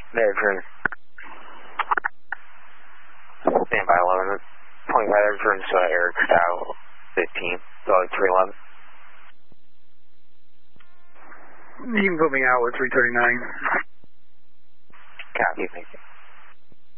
Bedroom. Standby 11. 25 bedroom, so Eric style 15. Dog 311. You can put me out with 339. Copy, thank you.